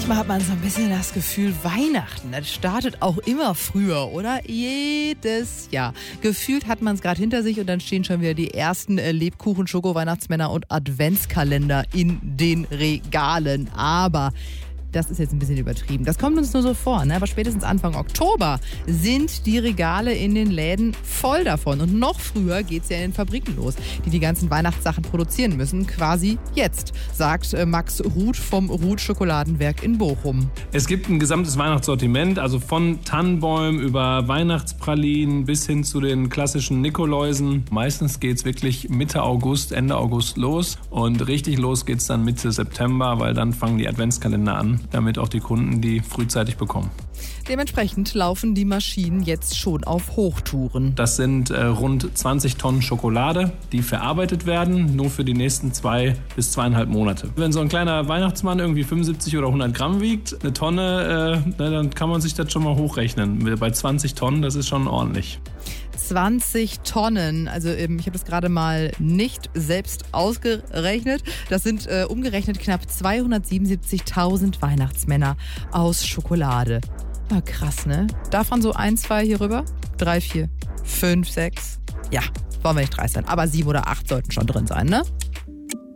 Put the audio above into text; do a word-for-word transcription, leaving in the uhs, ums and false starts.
Manchmal hat man so ein bisschen das Gefühl, Weihnachten, das startet auch immer früher, oder? Jedes Jahr. Gefühlt hat man es gerade hinter sich und dann stehen schon wieder die ersten äh, Lebkuchen, Schoko-Weihnachtsmänner und Adventskalender in den Regalen. Aber das ist jetzt ein bisschen übertrieben. Das kommt uns nur so vor, ne? Aber spätestens Anfang Oktober sind die Regale in den Läden voll davon. Und noch früher geht es ja in den Fabriken los, die die ganzen Weihnachtssachen produzieren müssen. Quasi jetzt, sagt äh, Max Ruth vom Ruth Schokoladenwerk in Bochum. Es gibt ein gesamtes Weihnachtssortiment, also von Tannenbäumen über Weihnachtspralinen bis hin zu den klassischen Nikoläusen. Meistens geht es wirklich Mitte August, Ende August los. Und richtig los geht es dann Mitte September, weil dann fangen die Adventskalender an, damit auch die Kunden die frühzeitig bekommen. Dementsprechend laufen die Maschinen jetzt schon auf Hochtouren. Das sind äh, rund zwanzig Tonnen Schokolade, die verarbeitet werden, nur für die nächsten zwei bis zweieinhalb Monate. Wenn so ein kleiner Weihnachtsmann irgendwie fünfundsiebzig oder hundert Gramm wiegt, eine Tonne, äh, dann kann man sich das schon mal hochrechnen. Bei zwanzig Tonnen, das ist schon ordentlich. zwanzig Tonnen, also ähm, ich habe das gerade mal nicht selbst ausgerechnet. Das sind äh, umgerechnet knapp zweihundertsiebenundsiebzigtausend Weihnachtsmänner aus Schokolade. Ja, krass, ne? Davon so ein, zwei hier rüber? Drei, vier, fünf, sechs? Ja, wollen wir nicht dreist sein. Aber sieben oder acht sollten schon drin sein, ne?